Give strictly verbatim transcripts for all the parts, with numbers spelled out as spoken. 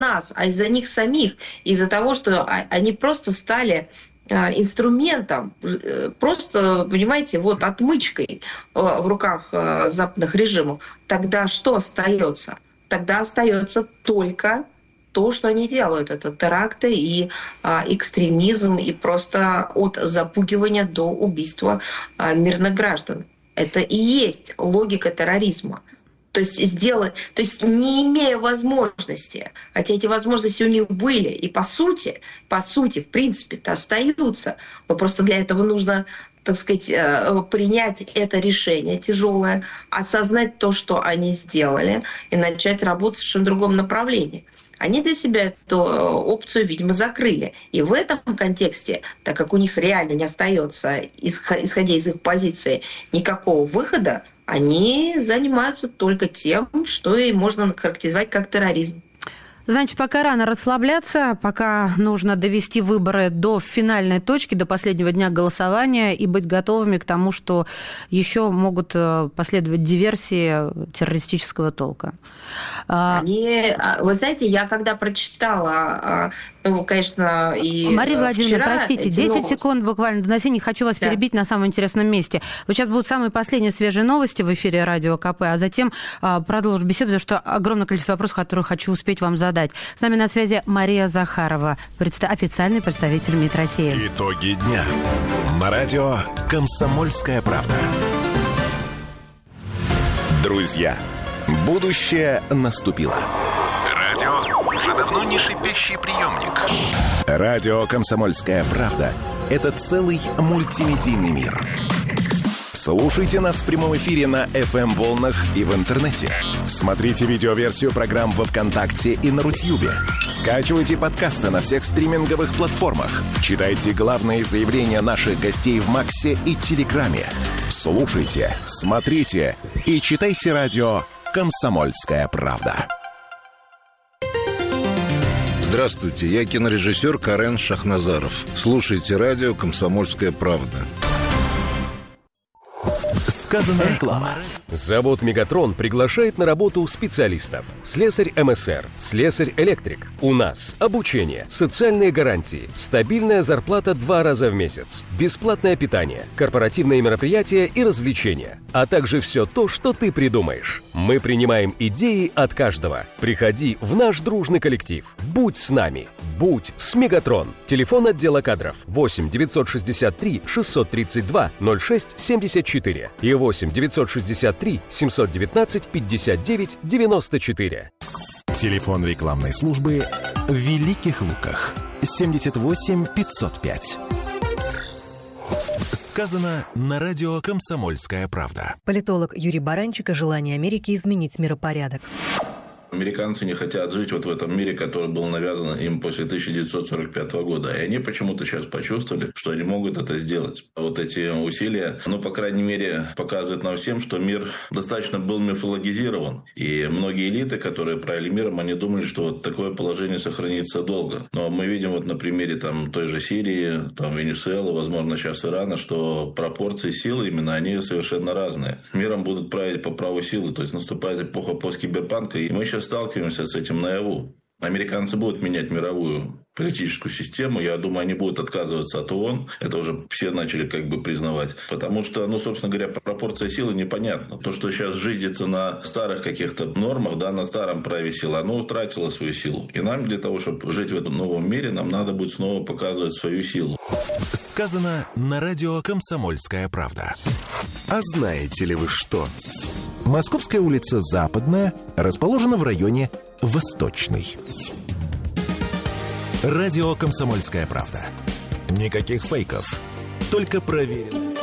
нас, а из-за них самих, из-за того, что они просто стали инструментом, просто, понимаете, вот отмычкой в руках западных режимов, тогда что остается? Тогда остается только то, что они делают. Это теракты и а, экстремизм, и просто от запугивания до убийства а, мирных граждан. Это и есть логика терроризма. То есть сделать, то есть не имея возможности, хотя эти возможности у них были, и по сути, по сути, в принципе-то остаются, но просто для этого нужно, так сказать, принять это решение тяжелое, осознать то, что они сделали, и начать работать в совершенно другом направлении. Они для себя эту опцию, видимо, закрыли. И в этом контексте, так как у них реально не остается, исходя из их позиции, никакого выхода, они занимаются только тем, что и можно характеризовать как терроризм. Значит, пока рано расслабляться, пока нужно довести выборы до финальной точки, до последнего дня голосования и быть готовыми к тому, что еще могут последовать диверсии террористического толка. Они, вы знаете, я когда прочитала, ну, конечно, и Мария Владимировна, вчера простите, десять новости. Секунд буквально до новостей, не хочу вас да. перебить на самом интересном месте. Вот сейчас будут самые последние свежие новости в эфире Радио КП, а затем продолжу беседу, потому что огромное количество вопросов, которые хочу успеть вам задать. С нами на связи Мария Захарова, предста- официальный представитель МИД России. Итоги дня. На радио «Комсомольская правда». Друзья, будущее наступило. Радио уже давно не шипящий приемник. Радио «Комсомольская правда» — это целый мультимедийный мир. Слушайте нас в прямом эфире на эф эм-волнах и в интернете. Смотрите видеоверсию программ во ВКонтакте и на Рутьюбе. Скачивайте подкасты на всех стриминговых платформах. Читайте главные заявления наших гостей в Максе и Телеграме. Слушайте, смотрите и читайте радио «Комсомольская правда». Здравствуйте, я кинорежиссер Карен Шахназаров. Слушайте радио «Комсомольская правда». Сказано реклама. Завод «Мегатрон» приглашает на работу специалистов. Слесарь эм эс эр, слесарь-электрик. У нас обучение, социальные гарантии, стабильная зарплата два раза в месяц, бесплатное питание, корпоративные мероприятия и развлечения, а также все то, что ты придумаешь. Мы принимаем идеи от каждого. Приходи в наш дружный коллектив. Будь с нами. Будь с «Мегатрон». Телефон отдела кадров восемь девятьсот шестьдесят три шестьсот тридцать два ноль шесть семьдесят четыре и восемь девятьсот шестьдесят три семьсот девятнадцать пятьдесят девять девяносто четыре. Телефон рекламной службы в Великих Луках семьдесят восемь пятьсот пять. Сказано на радио «Комсомольская правда». Политолог Юрий Баранчик о желании Америки изменить миропорядок. Американцы не хотят жить вот в этом мире, который был навязан им после тысяча девятьсот сорок пятого года. И они почему-то сейчас почувствовали, что они могут это сделать. Вот эти усилия, ну, по крайней мере, показывают нам всем, что мир достаточно был мифологизирован. И многие элиты, которые правили миром, они думали, что вот такое положение сохранится долго. Но мы видим вот на примере там, той же Сирии, там, Венесуэлы, возможно, сейчас Ирана, что пропорции силы именно, они совершенно разные. Миром будут править по праву силы. То есть наступает эпоха посткиберпанка, и мы сейчас сталкиваемся с этим наяву. Американцы будут менять мировую политическую систему. Я думаю, они будут отказываться от ООН. Это уже все начали как бы признавать. Потому что, ну, собственно говоря, пропорция силы непонятна. То, что сейчас жизнится на старых каких-то нормах, да, на старом праве силы, оно утратило свою силу. И нам для того, чтобы жить в этом новом мире, нам надо будет снова показывать свою силу. Сказано на радио «Комсомольская правда». А знаете ли вы что? Московская улица Западная расположена в районе Восточный. Радио «Комсомольская правда». Никаких фейков, только проверено.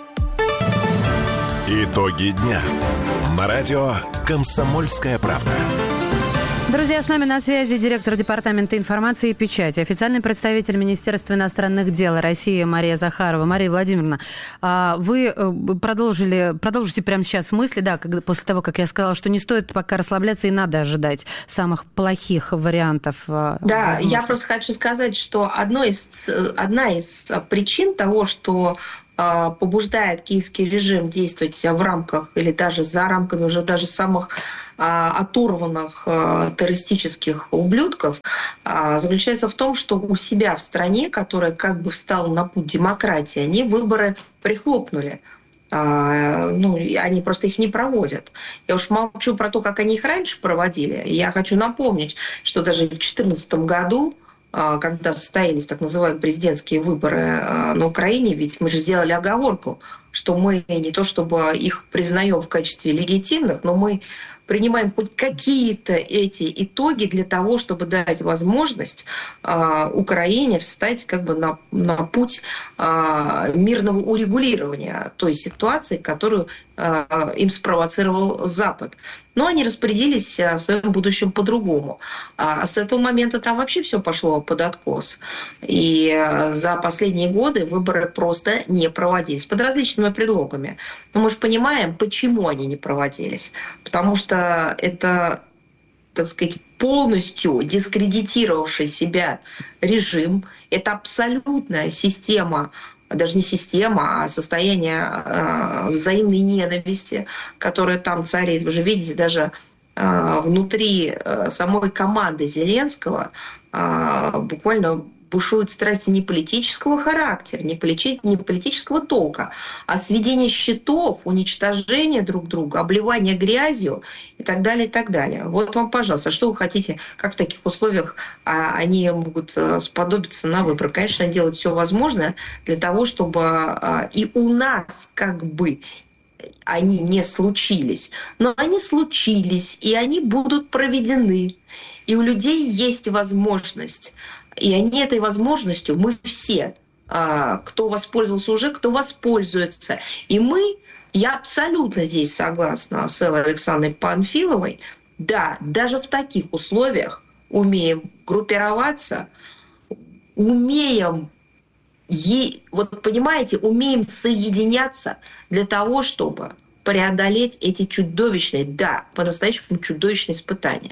Итоги дня. На радио «Комсомольская правда». Друзья, с нами на связи директор Департамента информации и печати, официальный представитель Министерства иностранных дел России Мария Захарова. Мария Владимировна, вы продолжили, продолжите прямо сейчас мысли, да, после того, как я сказала, что не стоит пока расслабляться и надо ожидать самых плохих вариантов. Да, возможно. Я просто хочу сказать, что одно из, одна из причин того, что побуждает киевский режим действовать в рамках или даже за рамками уже даже самых оторванных террористических ублюдков, заключается в том, что у себя в стране, которая как бы встала на путь демократии, они выборы прихлопнули. Ну, они просто их не проводят. Я уж молчу про то, как они их раньше проводили. Я хочу напомнить, что даже в две тысячи четырнадцатом году, когда состоялись так называемые президентские выборы на Украине, ведь мы же сделали оговорку, что мы не то чтобы их признаем в качестве легитимных, но мы принимаем хоть какие-то эти итоги для того, чтобы дать возможность э, Украине встать как бы на, на путь э, мирного урегулирования той ситуации, которую э, им спровоцировал Запад. Но они распорядились своим будущим по-другому. А с этого момента там вообще все пошло под откос. И за последние годы выборы просто не проводились под различными предлогами. Но мы же понимаем, почему они не проводились. Потому что это, так сказать, полностью дискредитировавший себя режим. Это абсолютная система, даже не система, а состояние э, взаимной ненависти, которая там царит. Вы же видите, даже э, внутри э, самой команды Зеленского э, буквально бушуют страсти не политического характера, не, полити... не политического толка, а сведение счетов, уничтожение друг друга, обливание грязью и так далее, и так далее. Вот вам, пожалуйста, что вы хотите, как в таких условиях а, они могут а, сподобиться на выборы? Конечно, делать все возможное для того, чтобы а, и у нас как бы они не случились, но они случились, и они будут проведены. И у людей есть возможность. И они этой возможностью, мы все, кто воспользовался уже, кто воспользуется. И мы, я абсолютно здесь согласна с Эллой Александровной Панфиловой, да, даже в таких условиях умеем группироваться, умеем, вот понимаете, умеем соединяться для того, чтобы преодолеть эти чудовищные, да, по-настоящему чудовищные испытания.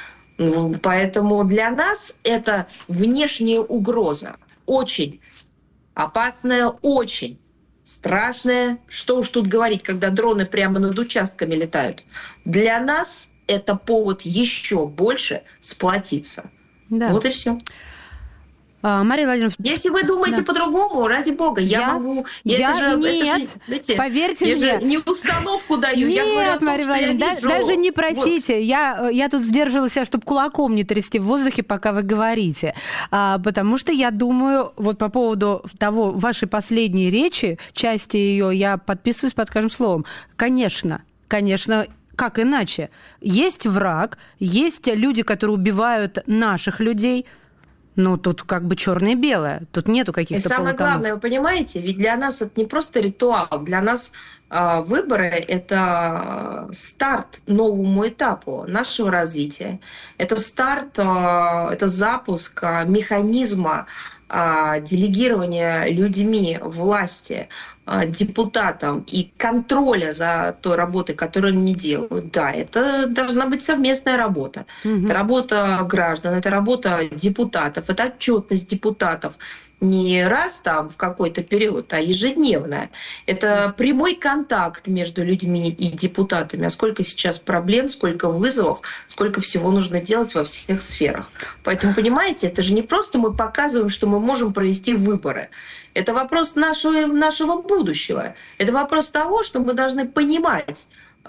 Поэтому для нас это внешняя угроза. Очень опасная, очень страшная. Что уж тут говорить, когда дроны прямо над участками летают. Для нас это повод еще больше сплотиться. Да. Вот и все. Мария Владимировна... Если вы думаете да. по-другому, ради бога, я, я могу... Я, я это же, нет, это же, знаете, поверьте я мне. Я же не установку даю, нет, я говорю о том, Мария что я вижу. Да, даже не просите. Вот. Я, я тут сдерживала себя, чтобы кулаком не трясти в воздухе, пока вы говорите. А, потому что я думаю, вот по поводу того, вашей последней речи, части ее, я подписываюсь под каждым словом. Конечно, конечно, как иначе? Есть враг, есть люди, которые убивают наших людей. Ну, тут как бы черное-белое, тут нету каких-то полутонов. И самое главное, вы понимаете, ведь для нас это не просто ритуал, для нас э, выборы – это старт новому этапу нашего развития. Это старт, э, это запуск э, механизма э, делегирования людьми власти, депутатам и контроля за той работой, которую они делают. Да, это должна быть совместная работа. Угу. Это работа граждан, это работа депутатов, это отчетность депутатов. Не раз там в какой-то период, а ежедневная. Это прямой контакт между людьми и депутатами. А сколько сейчас проблем, сколько вызовов, сколько всего нужно делать во всех сферах. Поэтому, понимаете, это же не просто мы показываем, что мы можем провести выборы. Это вопрос нашего, нашего будущего. Это вопрос того, что мы должны понимать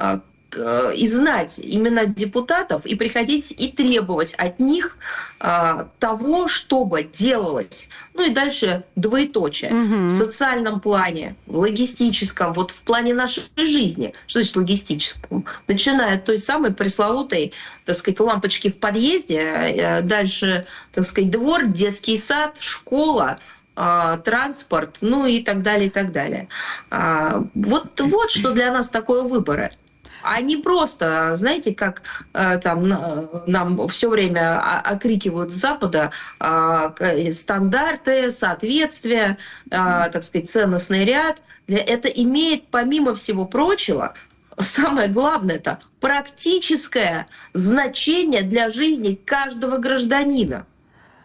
и знать именно депутатов, и приходить и требовать от них а, того, чтобы делалось. Ну и дальше двоеточие. Угу. В социальном плане, в логистическом, вот в плане нашей жизни. Что значит логистическом? Начиная от той самой пресловутой, так сказать, лампочки в подъезде, дальше, так сказать, двор, детский сад, школа, транспорт, ну и так далее, и так далее. Вот, вот что для нас такое выборы. А не просто, знаете, как э, там нам все время окрикивают с Запада э, стандарты, соответствия, э, так сказать, ценностный ряд. Это имеет, помимо всего прочего, самое главное, это практическое значение для жизни каждого гражданина.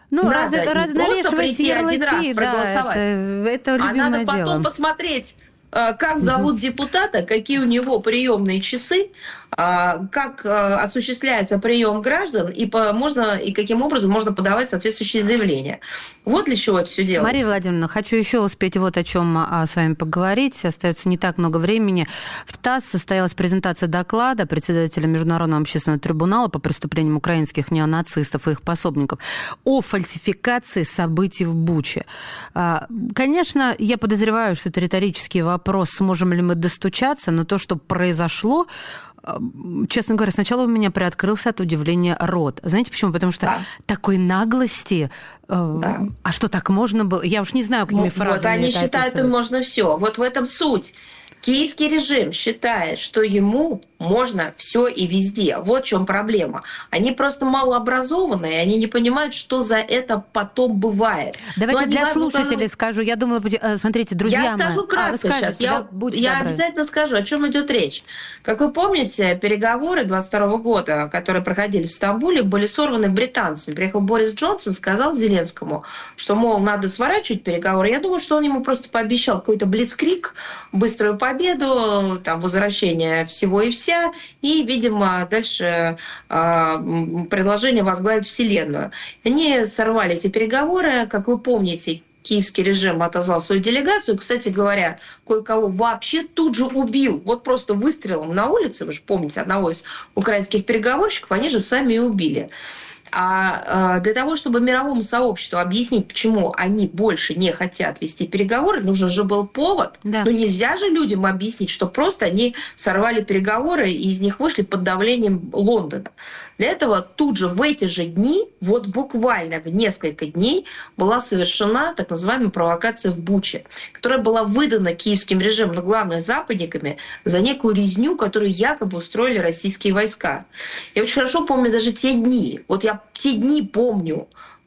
Ну, надо раз, не развешивать просто прийти один раз ярлыки, проголосовать, да, это, это а любимое надо потом дело. посмотреть, как зовут депутата, какие у него приемные часы, как осуществляется прием граждан, и, по, можно, и каким образом можно подавать соответствующие заявления. Вот для чего это все делается. Мария Владимировна, хочу еще успеть вот о чем с вами поговорить. Остается не так много времени. В ТАСС состоялась презентация доклада председателя Международного общественного трибунала по преступлениям украинских неонацистов и их пособников о фальсификации событий в Буче. Конечно, я подозреваю, что это риторический вопрос. Вопрос, сможем ли мы достучаться, но то, что произошло, честно говоря, сначала у меня приоткрылся от удивления рот. Знаете почему? Потому что да. такой наглости, да. а что так можно было? Я уж не знаю, какими ну, фразами. Вот они считают, им можно все. Вот в этом суть. Киевский режим считает, что ему можно все и везде. Вот в чем проблема. Они просто малообразованные, они не понимают, что за это потом бывает. Давайте для слушателей потом... скажу. Я думала, смотрите, друзья Я мои. скажу кратко а, сейчас. Я, я добры. обязательно скажу, о чем идет речь. Как вы помните, переговоры двадцать второго года, которые проходили в Стамбуле, были сорваны британцами. Приехал Борис Джонсон, сказал Зеленскому, что, мол, надо сворачивать переговоры. Я думаю, что он ему просто пообещал какой-то блицкриг, быструю победу, победу, там, возвращение всего и вся, и, видимо, дальше э, предложение возглавить Вселенную. Они сорвали эти переговоры, как вы помните, киевский режим отозвал свою делегацию. Кстати говоря, кое-кого вообще тут же убил. Вот просто выстрелом на улице, вы же помните, одного из украинских переговорщиков, они же сами и убили. А для того, чтобы мировому сообществу объяснить, почему они больше не хотят вести переговоры, нужен же был повод. Да. Но нельзя же людям объяснить, что просто они сорвали переговоры и из них вышли под давлением Лондона. Для этого тут же в эти же дни, вот буквально в несколько дней, была совершена так называемая провокация в Буче, которая была выдана киевским режимом, но главное западниками, за некую резню, которую якобы устроили российские войска. Я очень хорошо помню даже те дни. Вот я те дни помню.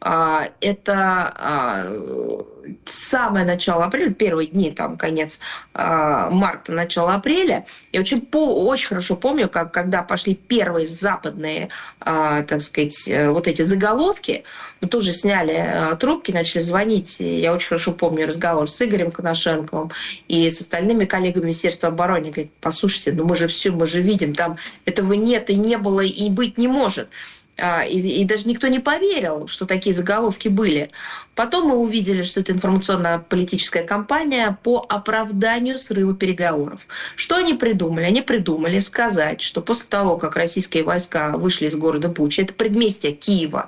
Это самое начало апреля, первые дни, там, конец марта, начало апреля. Я очень, по, очень хорошо помню, как, когда пошли первые западные, так сказать, вот эти заголовки, мы тоже сняли трубки, начали звонить. Я очень хорошо помню разговор с Игорем Коношенковым и с остальными коллегами Министерства обороны. Говорит, послушайте, ну мы же все, мы же видим, там этого нет и не было, и быть не может. И, и даже никто не поверил, что такие заголовки были. Потом мы увидели, что это информационно-политическая кампания по оправданию срыва переговоров. Что они придумали? Они придумали сказать, что после того, как российские войска вышли из города Буча, это предместье Киева,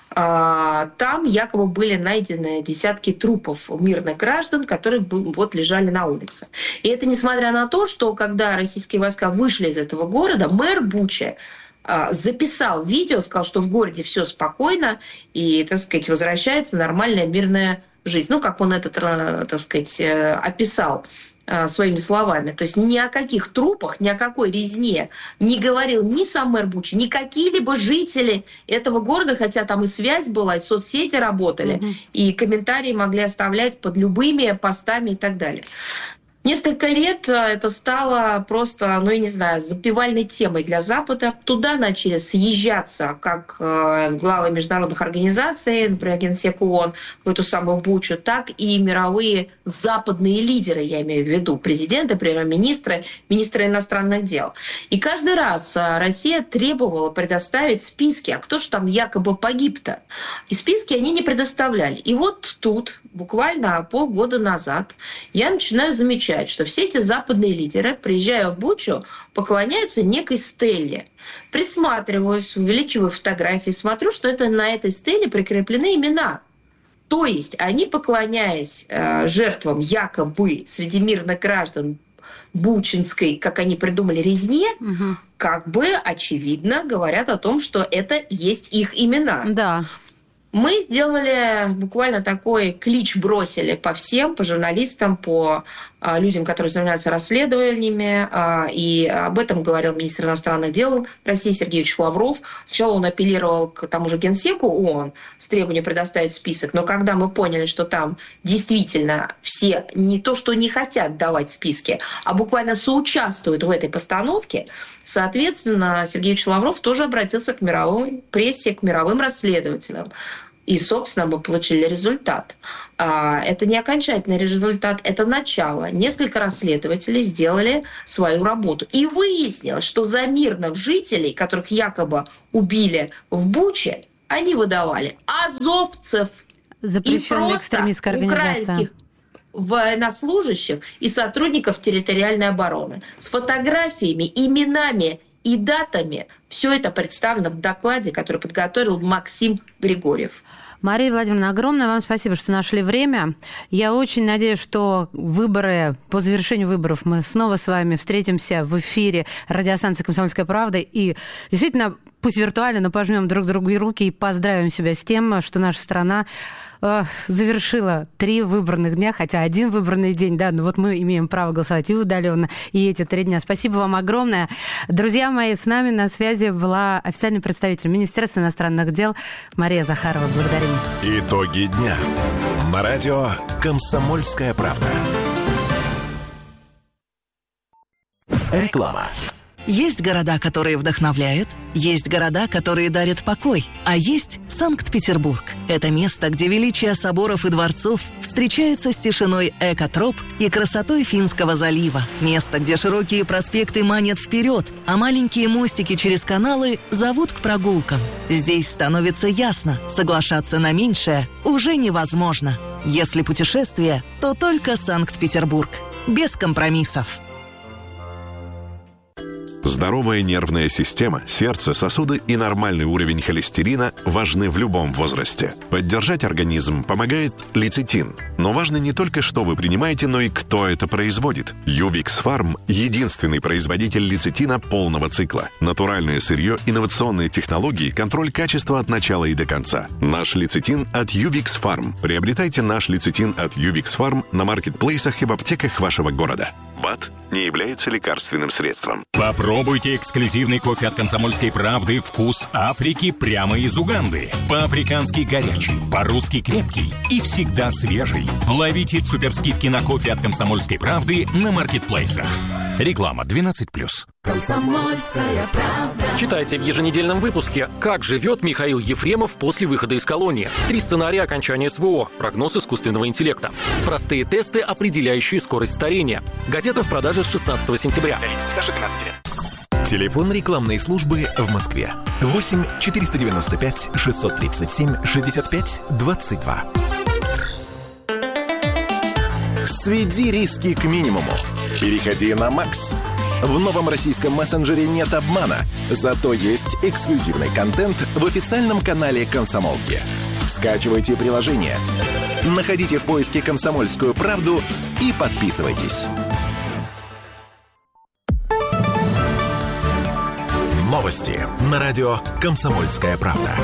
там якобы были найдены десятки трупов мирных граждан, которые вот лежали на улице. И это несмотря на то, что когда российские войска вышли из этого города, мэр Бучи записал видео, сказал, что в городе все спокойно и, так сказать, возвращается нормальная мирная жизнь. Ну, как он это, так сказать, описал своими словами. То есть ни о каких трупах, ни о какой резне не говорил ни сам мэр Бучи, ни какие-либо жители этого города, хотя там и связь была, и соцсети работали, mm-hmm. и комментарии могли оставлять под любыми постами и так далее. Несколько лет это стало просто, ну, я не знаю, запевальной темой для Запада. Туда начали съезжаться как главы международных организаций, например, Генсек ООН, в эту самую Бучу, так и мировые западные лидеры, я имею в виду, президенты, премьер-министры, министры иностранных дел. И каждый раз Россия требовала предоставить списки, а кто же там якобы погиб-то? И списки они не предоставляли. И вот тут, буквально полгода назад, я начинаю замечать, что все эти западные лидеры, приезжая в Бучу, поклоняются некой стеле. Присматриваюсь, увеличиваю фотографии, смотрю, что это на этой стеле прикреплены имена. То есть они, поклоняясь э, жертвам якобы среди мирных граждан бучинской, как они придумали, резне, угу. как бы очевидно говорят о том, что это есть их имена. Да. Мы сделали буквально такой клич, бросили по всем, по журналистам, по а, людям, которые занимаются расследованиями. А, и об этом говорил министр иностранных дел России Сергей Лавров. Сначала он апеллировал к тому же Генсеку ООН с требованием предоставить список. Но когда мы поняли, что там действительно все не то, что не хотят давать списки, а буквально соучаствуют в этой постановке, соответственно, Сергей Лавров тоже обратился к мировой прессе, к мировым расследователям. И, собственно, мы получили результат. Это не окончательный результат, это начало. Несколько расследователей сделали свою работу. И выяснилось, что за мирных жителей, которых якобы убили в Буче, они выдавали азовцев запрещенная экстремистская организация, украинских военнослужащих и сотрудников территориальной обороны. С фотографиями, именами и датами все это представлено в докладе, который подготовил Максим Григорьев. Мария Владимировна, огромное вам спасибо, что нашли время. Я очень надеюсь, что выборы, по завершению выборов мы снова с вами встретимся в эфире радиостанции «Комсомольская правда». И действительно, пусть виртуально, но пожмем друг другу руки и поздравим себя с тем, что наша страна э, завершила три выборных дня, хотя один выборный день, да, но вот мы имеем право голосовать и удаленно, и эти три дня. Спасибо вам огромное. Друзья мои, с нами на связи была официальный представитель Министерства иностранных дел Мария Захарова. Благодарим. Итоги дня. На радио «Комсомольская правда». Реклама. Есть города, которые вдохновляют, есть города, которые дарят покой, а есть Санкт-Петербург. Это место, где величие соборов и дворцов встречается с тишиной экотроп и красотой Финского залива. Место, где широкие проспекты манят вперед, а маленькие мостики через каналы зовут к прогулкам. Здесь становится ясно, соглашаться на меньшее уже невозможно. Если путешествие, то только Санкт-Петербург. Без компромиссов. Здоровая нервная система, сердце, сосуды и нормальный уровень холестерина важны в любом возрасте. Поддержать организм помогает лецитин. Но важно не только, что вы принимаете, но и кто это производит. Ювикс Фарм – единственный производитель лецитина полного цикла. Натуральное сырье, инновационные технологии, контроль качества от начала и до конца. Наш лецитин от Ювикс Фарм. Приобретайте наш лецитин от Ювикс Фарм на маркетплейсах и в аптеках вашего города. БАД не является лекарственным средством. Попробуйте эксклюзивный кофе от «Комсомольской правды» «Вкус Африки» прямо из Уганды. По-африкански горячий, по-русски крепкий и всегда свежий. Ловите суперскидки на кофе от «Комсомольской правды» на маркетплейсах. Реклама двенадцать плюс. «Комсомольская правда». Читайте в еженедельном выпуске, как живет Михаил Ефремов после выхода из колонии. Три сценария окончания СВО, прогноз искусственного интеллекта. Простые тесты, определяющие скорость старения. Газета в продаже с шестнадцатого сентября. Для лиц старше двенадцати лет. Телефон рекламной службы в Москве. восемь четыреста девяносто пять шестьсот тридцать семь шестьдесят пять двадцать два. Сведи риски к минимуму. Переходи на Макс. В новом российском мессенджере нет обмана, зато есть эксклюзивный контент в официальном канале «Комсомолки». Скачивайте приложение, находите в поиске «Комсомольскую правду» и подписывайтесь. Новости на радио «Комсомольская правда».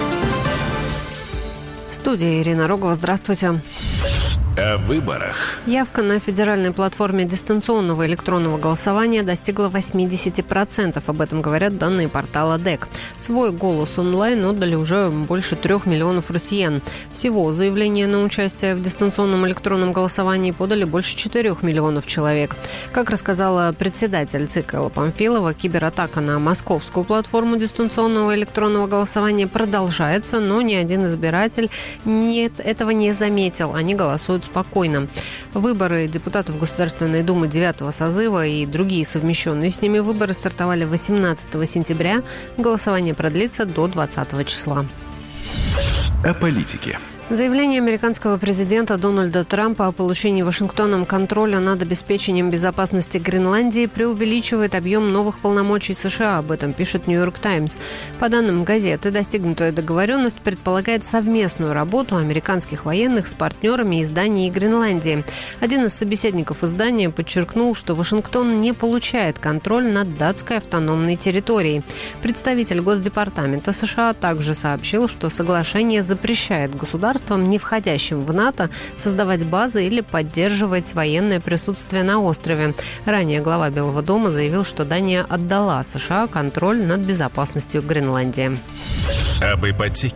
В студии Ирина Рогова. Здравствуйте. О выборах. Явка на федеральной платформе дистанционного электронного голосования достигла восемьдесят процентов. Об этом говорят данные портала ДЭК. Свой голос онлайн отдали уже больше трех миллионов россиян. Всего заявление на участие в дистанционном электронном голосовании подали больше четырех миллионов человек. Как рассказала председатель ЦИК Элла Памфилова, кибератака на московскую платформу дистанционного электронного голосования продолжается, но ни один избиратель нет, этого не заметил. Они голосуют спокойно. Выборы депутатов Государственной Думы девятого созыва и другие совмещенные с ними выборы стартовали восемнадцатого сентября. Голосование продлится до двадцатого числа. О политике. Заявление американского президента Дональда Трампа о получении Вашингтоном контроля над обеспечением безопасности Гренландии преувеличивает объем новых полномочий США. Об этом пишет «Нью-Йорк Таймс». По данным газеты, достигнутая договоренность предполагает совместную работу американских военных с партнерами из Дании и Гренландии. Один из собеседников издания подчеркнул, что Вашингтон не получает контроль над датской автономной территорией. Представитель Госдепартамента США также сообщил, что соглашение запрещает государствам, не входящим в НАТО, создавать базы или поддерживать военное присутствие на острове. Ранее глава Белого дома заявил, что Дания отдала США контроль над безопасностью Гренландии. Об ипотеке.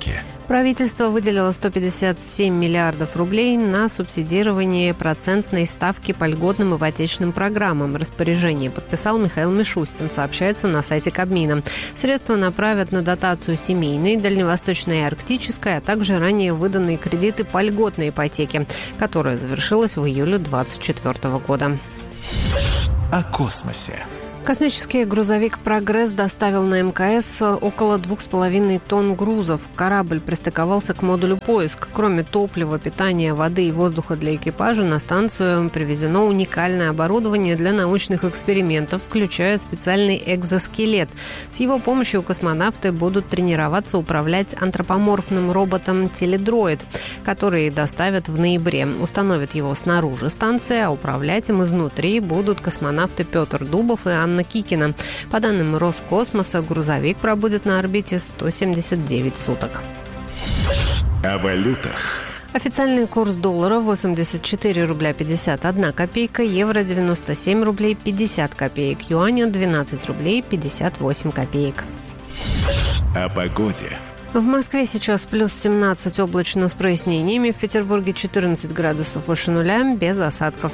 Правительство выделило сто пятьдесят семь миллиардов рублей на субсидирование процентной ставки по льготным ипотечным программам. Распоряжение подписал Михаил Мишустин, сообщается на сайте Кабмина. Средства направят на дотацию семейной, дальневосточной и арктической, а также ранее выданные кредиты по льготной ипотеке, которая завершилась в июле две тысячи двадцать четвёртого года. О космосе. Космический грузовик «Прогресс» доставил на эм ка эс около двух с половиной тонн грузов. Корабль пристыковался к модулю «Поиск». Кроме топлива, питания, воды и воздуха для экипажа, на станцию привезено уникальное оборудование для научных экспериментов, включая специальный экзоскелет. С его помощью космонавты будут тренироваться управлять антропоморфным роботом «Теледроид», который доставят в ноябре. Установят его снаружи станции, а управлять им изнутри будут космонавты Петр Дубов и Анна Кикина. По данным Роскосмоса, грузовик пробудет на орбите сто семьдесят девять суток. О валютах. Официальный курс доллара восемьдесят четыре рубля пятьдесят одна копейка, евро девяносто семь рублей пятьдесят копеек, юаня двенадцать рублей пятьдесят восемь копеек. О погоде. В Москве сейчас плюс семнадцать, облачно с прояснениями. В Петербурге четырнадцать градусов выше нуля, без осадков.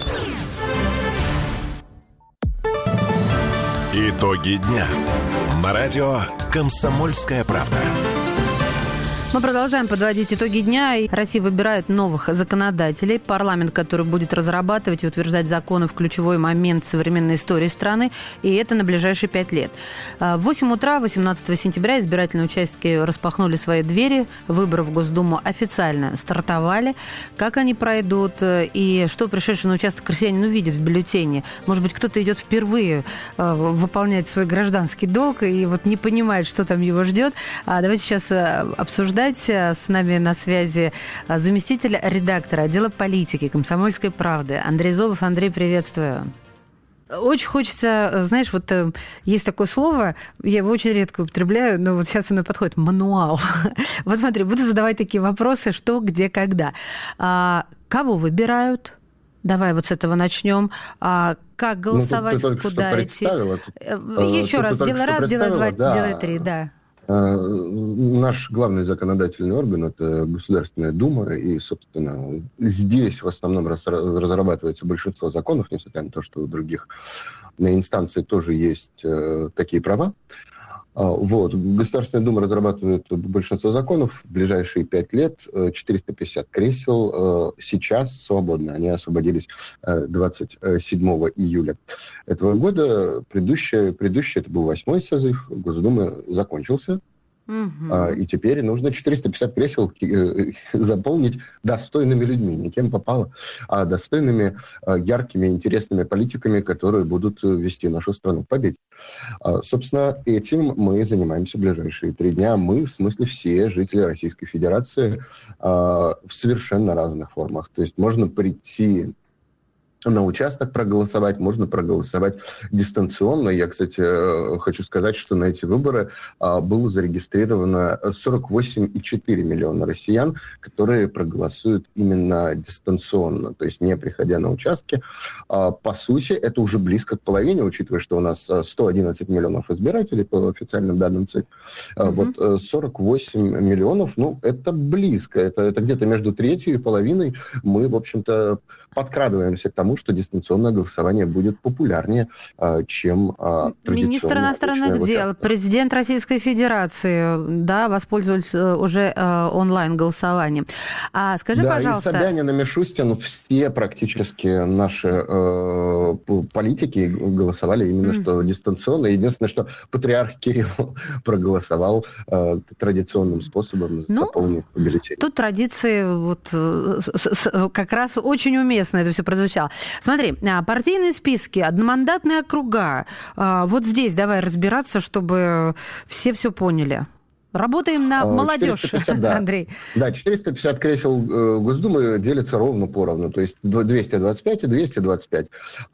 Итоги дня. На радио «Комсомольская правда». Мы продолжаем подводить итоги дня. Россия выбирает новых законодателей. Парламент, который будет разрабатывать и утверждать законы в ключевой момент современной истории страны. И это на ближайшие пять лет. В восемь утра восемнадцатого сентября избирательные участки распахнули свои двери. Выборы в Госдуму официально стартовали. Как они пройдут и что пришедший на участок россиянин увидит в бюллетене? Может быть, кто-то идет впервые выполнять свой гражданский долг и вот не понимает, что там его ждет. А давайте сейчас обсуждать. С нами на связи заместитель редактора отдела политики «Комсомольской правды» Андрей Зобов. Андрей, приветствую. Очень хочется, знаешь, вот есть такое слово, я его очень редко употребляю, но вот сейчас оно подходит, мануал. Вот смотри, буду задавать такие вопросы, что, где, когда. А, кого выбирают? Давай вот с этого начнем. А, как голосовать, ну, куда идти? Еще раз, делай раз, делай два, да. делай три, да. Наш главный законодательный орган – это Государственная Дума, и, собственно, здесь в основном разрабатывается большинство законов, несмотря на то, что у других инстанций тоже есть такие права. Вот. Государственная Дума разрабатывает большинство законов. В ближайшие пять лет четыреста пятьдесят кресел сейчас свободны. Они освободились двадцать седьмого июля этого года. Предыдущий, предыдущий это был восьмой созыв Госдумы, закончился. Uh-huh. И теперь нужно четыреста пятьдесят кресел заполнить достойными людьми, не кем попало, а достойными, яркими, интересными политиками, которые будут вести нашу страну к победе. Собственно, этим мы занимаемся в ближайшие три дня. Мы, в смысле, все жители Российской Федерации в совершенно разных формах. То есть можно прийти на участок проголосовать, можно проголосовать дистанционно. Я, кстати, хочу сказать, что на эти выборы было зарегистрировано сорок восемь целых четыре десятых миллиона россиян, которые проголосуют именно дистанционно, то есть не приходя на участки. По сути, это уже близко к половине, учитывая, что у нас сто одиннадцать миллионов избирателей по официальным данным ЦИК. Mm-hmm. Вот сорок восемь миллионов, ну, это близко, это, это где-то между третью и половиной. Мы, в общем-то, подкрадываемся к тому, что дистанционное голосование будет популярнее, чем традиционное. Министр иностранных дел, президент Российской Федерации, да, воспользовались уже онлайн-голосованием. А скажи, да, пожалуйста... Да, и Собянин, и Мишустин, все практически наши э, политики голосовали именно mm. что дистанционно. Единственное, что патриарх Кирилл проголосовал э, традиционным способом, ну, заполнив бюллетень. Тут традиции вот как раз очень уместны. Это все прозвучало. Смотри, партийные списки, одномандатные округа. Вот здесь давай разбираться, чтобы все все поняли. Работаем на молодежь, пятьдесят, да. Андрей. Да, четыреста пятьдесят кресел Госдумы делятся ровно поровну, то есть двести двадцать пять и двести двадцать пять.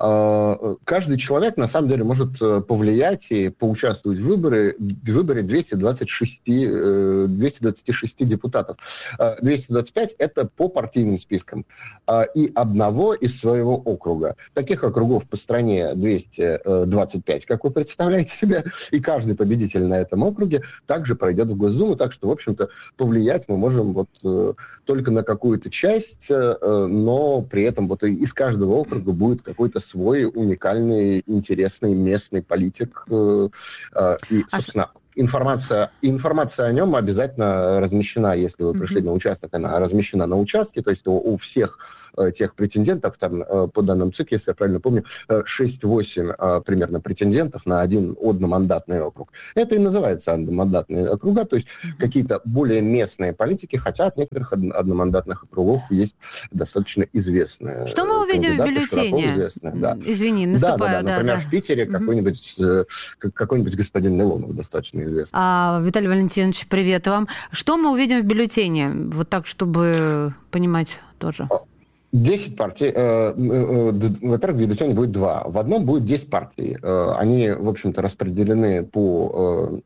Каждый человек, на самом деле, может повлиять и поучаствовать в выборе, в выборе двухсот двадцати шести, двухсот двадцати шести депутатов. двести двадцать пять – это по партийным спискам. И одного из своего округа. Таких округов по стране двести двадцать пять, как вы представляете себе, и каждый победитель на этом округе также пройдет году в Госдуму, так что, в общем-то, повлиять мы можем вот э, только на какую-то часть, э, но при этом вот из каждого округа будет какой-то свой уникальный, интересный местный политик. Э, э, и, собственно, информация, информация о нем обязательно размещена, если вы пришли mm-hmm. на участок, она размещена на участке, то есть у, у всех тех претендентов, там, по данным ЦИК, если я правильно помню, шесть-восемь примерно претендентов на один одномандатный округ. Это и называется одномандатные округа, то есть mm-hmm. какие-то более местные политики, хотя от некоторых одномандатных округов есть достаточно известные. Что мы увидим в бюллетене? Да. Извини, наступаю. Да, да, да. Например, да, в Питере mm-hmm. какой-нибудь, какой-нибудь господин Милонов достаточно известный. А, Виталий Валентинович, привет вам. Что мы увидим в бюллетене? Вот так, чтобы понимать тоже. десять партий. Во-первых, в бюллетене будет два. В одном будет десять партий. Они, в общем-то, распределены по...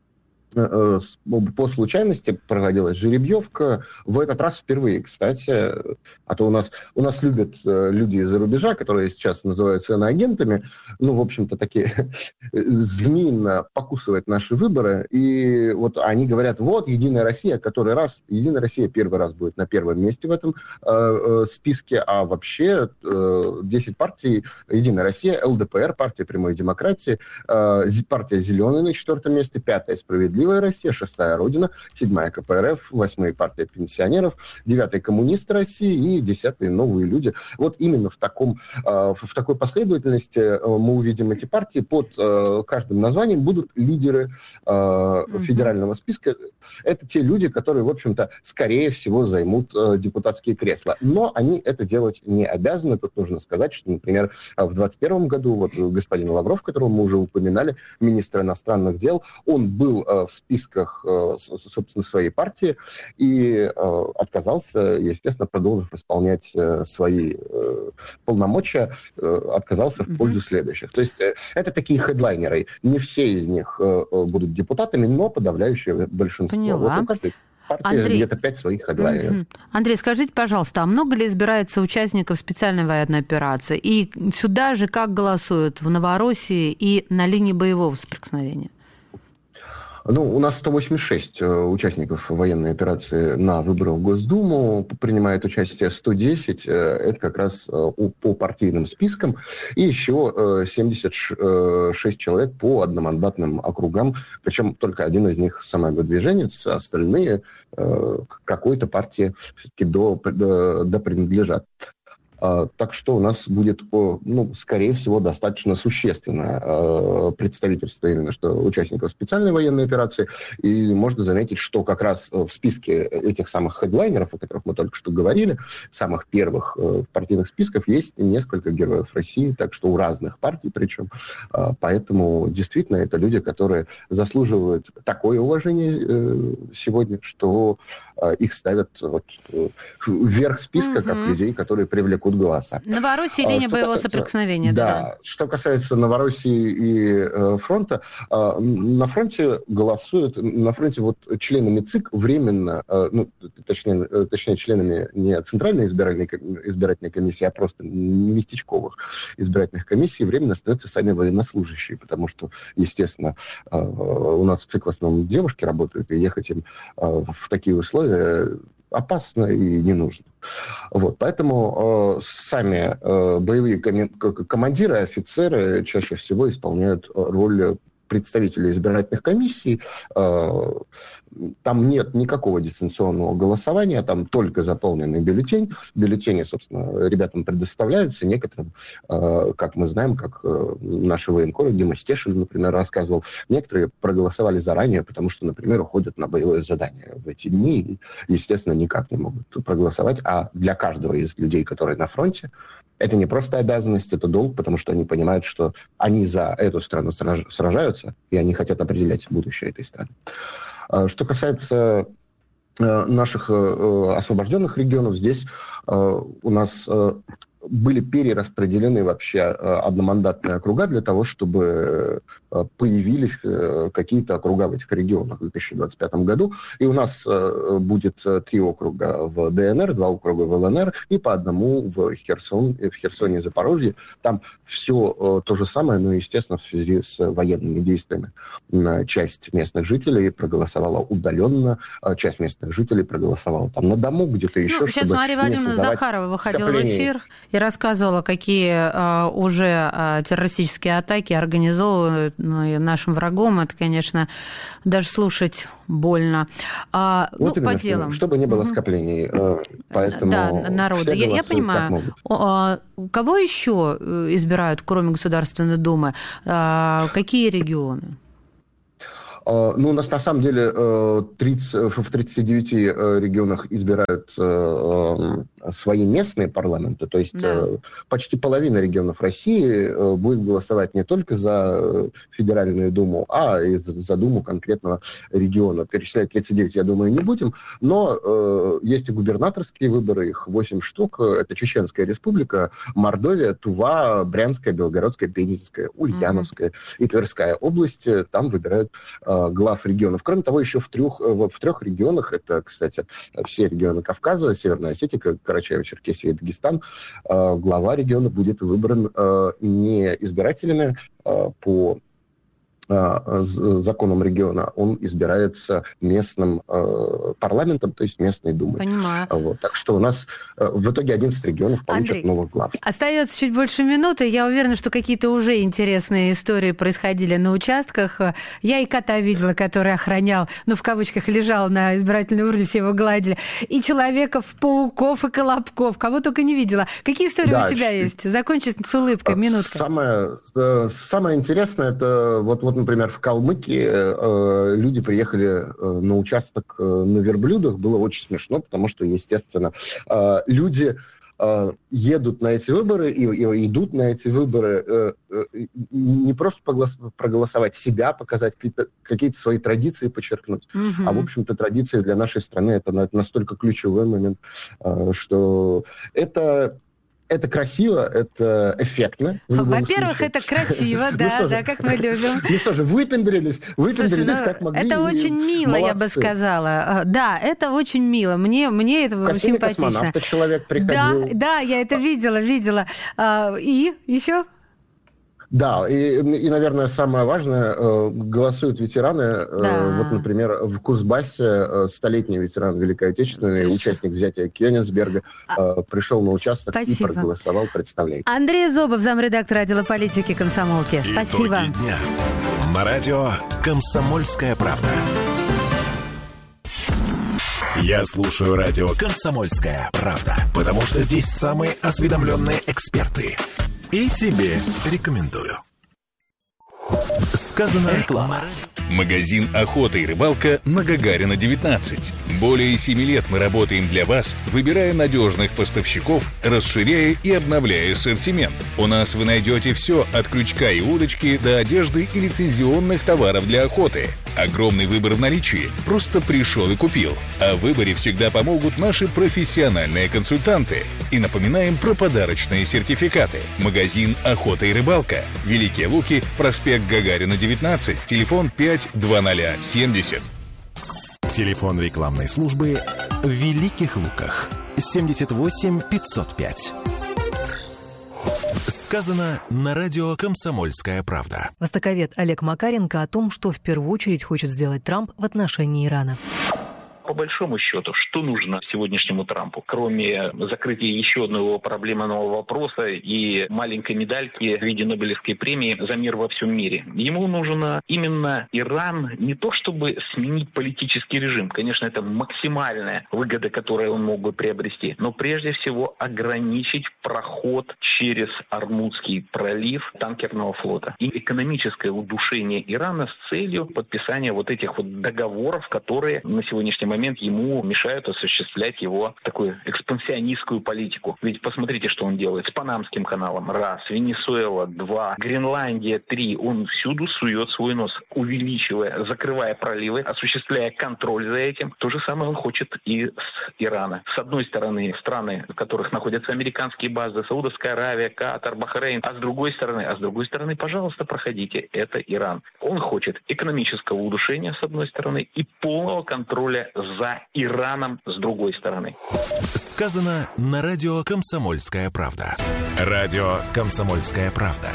по случайности проводилась жеребьевка. В этот раз впервые, кстати, а то у нас, у нас любят люди из-за рубежа, которые сейчас называются иноагентами, ну, в общем-то, такие змеино покусывают наши выборы, и вот они говорят, вот, Единая Россия, который раз, Единая Россия первый раз будет на первом месте в этом э, списке, а вообще э, десять партий, Единая Россия, эл дэ пэ эр, партия прямой демократии, э, партия Зеленая на четвертом месте, пятая Справедливая Россия, шестая Родина, седьмая ка пэ эр эф, восьмая партия пенсионеров, девятая Коммунисты России и десятые Новые люди. Вот именно в, таком, в такой последовательности мы увидим эти партии. Под каждым названием будут лидеры федерального списка. Это те люди, которые, в общем-то, скорее всего займут депутатские кресла. Но они это делать не обязаны. Тут нужно сказать, что, например, в двадцать первом году вот господин Лавров, которого мы уже упоминали, министр иностранных дел, он был в списках, собственно, своей партии и отказался, естественно, продолжив исполнять свои полномочия, отказался в пользу следующих. То есть это такие хедлайнеры. Не все из них будут депутатами, но подавляющее большинство. Поняла. Вот у каждой партии Андрей, где-то пять своих хедлайнеров. Mm-hmm. Андрей, скажите, пожалуйста, а много ли избирается участников специальной военной операции? И сюда же как голосуют в Новороссии и на линии боевого соприкосновения? Ну, у нас сто восемьдесят шесть участников военной операции на выборах в Госдуму, принимает участие сто десять, это как раз по партийным спискам, и еще семьдесят шесть человек по одномандатным округам, причем только один из них самовыдвиженец, а остальные к какой-то партии все-таки до, до, до принадлежат. Так что у нас будет, ну, скорее всего, достаточно существенное представительство именно что участников специальной военной операции. И можно заметить, что как раз в списке этих самых хедлайнеров, о которых мы только что говорили, самых первых партийных списков, есть несколько героев России, так что у разных партий причем. Поэтому действительно это люди, которые заслуживают такое уважение сегодня, что их ставят вот вверх списка, угу. как людей, которые привлекут голоса. Новороссия, линия боевого соприкосновения. Да, да, да. Что касается Новороссии и э, фронта, э, на фронте голосуют, на фронте вот членами ЦИК временно, э, ну, точнее, э, точнее, членами не Центральной избирательной, избирательной комиссии, а просто местечковых избирательных комиссий временно становятся сами военнослужащие, потому что, естественно, э, у нас в ЦИК в основном девушки работают, и ехать им э, в такие условия опасно и не нужно. Вот, поэтому э, сами э, боевые коми- командиры, офицеры чаще всего исполняют роль представителей избирательных комиссий. Э, там нет никакого дистанционного голосования, там только заполненный бюллетень. Бюллетени, собственно, ребятам предоставляются, некоторым, э, как мы знаем, как э, наши военкоры, Дима Стешин, например, рассказывал, некоторые проголосовали заранее, потому что, например, уходят на боевое задание в эти дни и, естественно, никак не могут проголосовать. А для каждого из людей, которые на фронте, это не просто обязанность, это долг, потому что они понимают, что они за эту страну сражаются, и они хотят определять будущее этой страны. Что касается наших освобожденных регионов, здесь у нас были перераспределены вообще одномандатные округа для того, чтобы появились какие-то округа в этих регионах в две тысячи двадцать пятом году. И у нас будет три округа в ДНР, два округа в ЛНР и по одному в, Херсон, в Херсоне и Запорожье. Там все то же самое, но, естественно, в связи с военными действиями. Часть местных жителей проголосовала удаленно, часть местных жителей проголосовала там на дому, где-то еще. Ну, сейчас Мария Владимировна Захарова выходила в эфир и рассказывала, какие а, уже а, террористические атаки организованы нашим врагом. Это, конечно, даже слушать больно. А, вот ну, именно, по делам. Чтобы не было угу. скоплений. Поэтому да, народа. Я, я понимаю. А, кого еще избирают, кроме Государственной Думы? А, какие регионы? Ну, у нас на самом деле тридцать, в тридцати девяти регионах избирают свои местные парламенты, то есть да. почти половина регионов России будет голосовать не только за Федеральную Думу, а и за Думу конкретного региона. Перечислять тридцать девять, я думаю, не будем, но есть и губернаторские выборы, их восемь штук. Это Чеченская Республика, Мордовия, Тува, Брянская, Белгородская, Пензенская, Ульяновская mm-hmm. и Тверская области. Там выбирают глав регионов. Кроме того, еще в трех, в трех регионах, это, кстати, все регионы Кавказа, Северная Осетия, Карачаево-Черкесия и Дагестан, глава региона будет выбран не избирателями по законом региона, он избирается местным э, парламентом, то есть местной думой. Понимаю. Вот. Так что у нас э, в итоге одиннадцать регионов получат Андрей, новых глав. Остается чуть больше минуты. Я уверена, что какие-то уже интересные истории происходили на участках. Я и кота видела, который охранял, ну, в кавычках, лежал на избирательной урне, все его гладили. И человеков, пауков и колобков. Кого только не видела. Какие истории да, у тебя ч... есть? Закончить с улыбкой, минутка. Самое, самое интересное, это вот, вот например, в Калмыкии э, люди приехали э, на участок э, на верблюдах. Было очень смешно, потому что, естественно, э, люди э, едут на эти выборы и, и идут на эти выборы э, э, не просто поголос- проголосовать, себя показать, какие-то, какие-то свои традиции подчеркнуть. Mm-hmm. А, в общем-то, традиции для нашей страны это, это настолько ключевой момент, э, что это... Это красиво, это эффектно. Во-первых, случае. Это красиво, да, ну, да, как мы любим. Ну что же, выпендрились, выпендрились, Слушай, ну, как могли. Это очень мило, молодцы. Я бы сказала. Да, это очень мило. Мне, мне это в симпатично. Костюме человек приходил. Да, да, я это видела, видела. И еще? Да, и, и, наверное, самое важное, голосуют ветераны. Да. Вот, например, в Кузбассе столетний ветеран Великой Отечественной, участник взятия Кёнигсберга, а... пришел на участок Спасибо. И проголосовал, представляете. Андрей Зобов, замредактор отдела политики комсомолки. Спасибо. Итоги дня. На радио «Комсомольская правда». Я слушаю радио «Комсомольская правда», потому что здесь самые осведомленные эксперты. И тебе рекомендую. Сказано реклама. Магазин «Охота и рыбалка» на Гагарина, девятнадцать. Более семи лет мы работаем для вас, выбирая надежных поставщиков, расширяя и обновляя ассортимент. У нас вы найдете все от крючка и удочки до одежды и лицензионных товаров для охоты. Огромный выбор в наличии. Просто пришел и купил. А в выборе всегда помогут наши профессиональные консультанты. И напоминаем про подарочные сертификаты. Магазин «Охота и рыбалка». Великие Луки, проспект Гагарина, девятнадцать. Телефон пять двадцать семьдесят. Телефон рекламной службы в Великих Луках. семьдесят восемь пятьсот пять. Сказано на радио «Комсомольская правда». Востоковед Олег Макаренко о том, что в первую очередь хочет сделать Трамп в отношении Ирана. По большому счету, что нужно сегодняшнему Трампу, кроме закрытия еще одного проблемного вопроса и маленькой медальки в виде Нобелевской премии за мир во всем мире? Ему нужно именно Иран не то чтобы сменить политический режим, конечно, это максимальная выгода, которую он мог бы приобрести, но прежде всего ограничить проход через Ормузский пролив танкерного флота и экономическое удушение Ирана с целью подписания вот этих вот договоров, которые на сегодняшний момент момент ему мешают осуществлять его такую экспансионистскую политику. Ведь посмотрите, что он делает с Панамским каналом. Раз. Венесуэла. Два. Гренландия. Три. Он всюду сует свой нос, увеличивая, закрывая проливы, осуществляя контроль за этим. То же самое он хочет и с Ирана. С одной стороны, страны, в которых находятся американские базы, Саудовская Аравия, Катар, Бахрейн, а с другой стороны, а с другой стороны, пожалуйста, проходите, это Иран. Он хочет экономического удушения, с одной стороны, и полного контроля за Ираном, с другой стороны. Сказано на радио «Комсомольская правда». Радио «Комсомольская правда».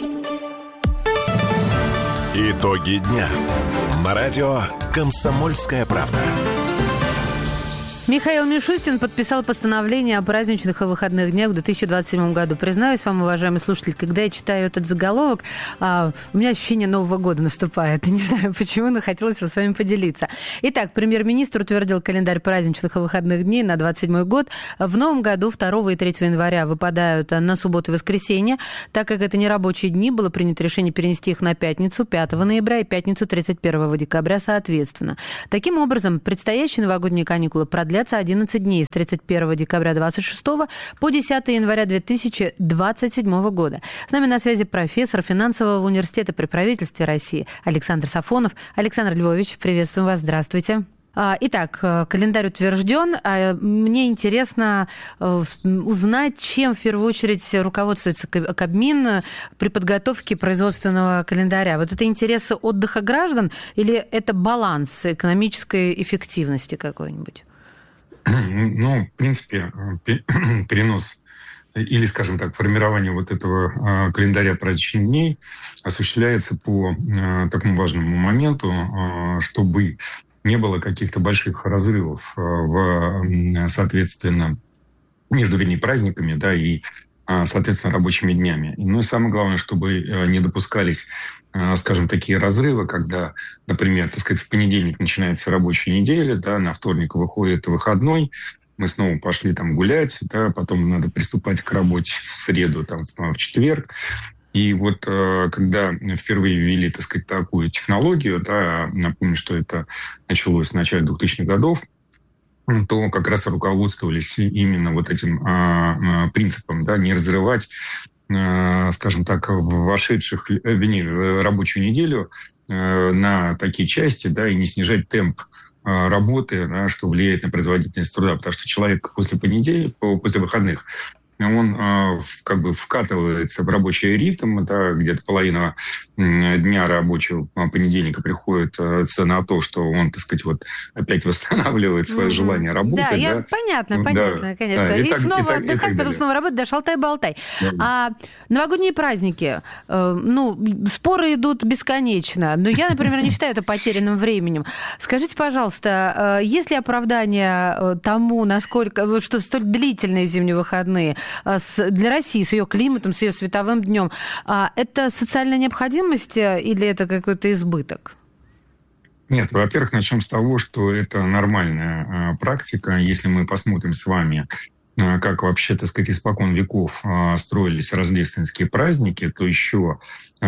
Итоги дня. На радио «Комсомольская правда». Михаил Мишустин подписал постановление о праздничных и выходных днях в две тысячи двадцать седьмом году. Признаюсь вам, уважаемый слушатель, когда я читаю этот заголовок, а, у меня ощущение Нового года наступает. Не знаю почему, но хотелось с вами поделиться. Итак, премьер-министр утвердил календарь праздничных и выходных дней на двадцать седьмой год. В новом году второго и третьего января выпадают на субботу и воскресенье. Так как это не рабочие дни, было принято решение перенести их на пятницу пятого ноября и пятницу тридцать первого декабря соответственно. Таким образом, предстоящие новогодние каникулы продлятся одиннадцать дней с тридцать первого декабря двадцать шестого по десятого января две тысячи двадцать седьмого года. С нами на связи профессор финансового университета при правительстве России Александр Сафонов. Александр Львович, приветствуем вас, здравствуйте. Итак, календарь утвержден. Мне интересно узнать, чем в первую очередь руководствуется Кабмин при подготовке производственного календаря. Вот это интересы отдыха граждан или это баланс экономической эффективности какой-нибудь? Ну, в принципе, перенос или, скажем так, формирование вот этого календаря праздничных дней осуществляется по такому важному моменту, чтобы не было каких-то больших разрывов в, соответственно, между, вернее, праздниками, да, и, соответственно, рабочими днями. Ну и самое главное, чтобы не допускались, скажем, такие разрывы, когда, например, так сказать, в понедельник начинается рабочая неделя, да, на вторник выходит выходной, мы снова пошли там гулять, да, потом надо приступать к работе в среду, там, в четверг. И вот когда впервые ввели, так сказать, такую технологию, да, напомню, что это началось с начала двухтысячных годов, то как раз руководствовались именно вот этим а, принципом, да, не разрывать, а, скажем так, вошедших, вернее, рабочую неделю а, на такие части, да, и не снижать темп а, работы, да, что влияет на производительность труда, потому что человек после понедельника, после выходных, он э, как бы вкатывается в рабочий ритм, да, где-то половина дня рабочего понедельника приходится на то, что он, так сказать, вот опять восстанавливает свое mm-hmm. желание работать. Да, да. Я, понятно, понятно, да, конечно. Да, и, и так, снова и так, отдыхать, и потом снова работать, да, шалтай-болтай. Да. А новогодние праздники, э, ну, споры идут бесконечно, но я, например, не считаю это потерянным временем. Скажите, пожалуйста, э, есть ли оправдание тому, насколько, что столь длительные зимние выходные для России с ее климатом, с ее световым днем, это социальная необходимость или это какой-то избыток? Нет, во-первых, начнем с того, что это нормальная практика. Если мы посмотрим с вами, как вообще, так сказать, испокон веков строились рождественские праздники, то еще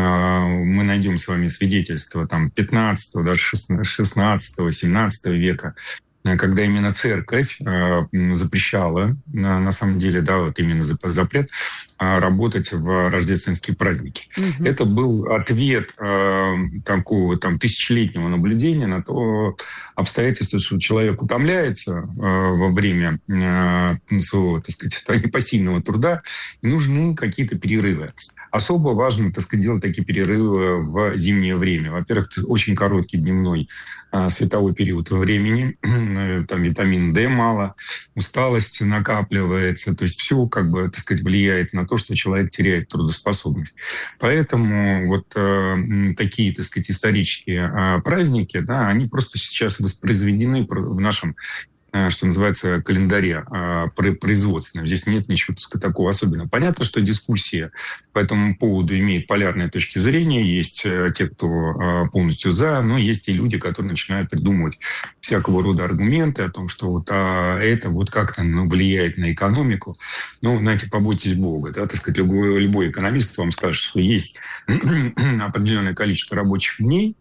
мы найдем с вами свидетельства там, пятнадцатого, даже шестнадцатого, семнадцатого века, когда именно церковь э, запрещала, э, на самом деле, да, вот именно запрет, э, работать в рождественские праздники. Угу. Это был ответ э, такого там, тысячелетнего наблюдения на то обстоятельство, что человек утомляется э, во время э, своего, так сказать, непосильного труда, и нужны какие-то перерывы. Особо важно, так сказать, делать такие перерывы в зимнее время. Во-первых, очень короткий дневной а, световой период времени, там витамин D мало, усталость накапливается, то есть все как бы, так сказать, влияет на то, что человек теряет трудоспособность. Поэтому вот а, такие, так сказать, исторические а, праздники, да, они просто сейчас воспроизведены в нашем, что называется, календаре производственном. Здесь нет ничего такого особенного. Понятно, что дискуссия по этому поводу имеет полярные точки зрения. Есть те, кто полностью за, но есть и люди, которые начинают придумывать всякого рода аргументы о том, что вот а это вот как-то ну, влияет на экономику. Ну, знаете, побойтесь Бога. Да? Так сказать, любой, любой экономист вам скажет, что есть определенное количество рабочих дней,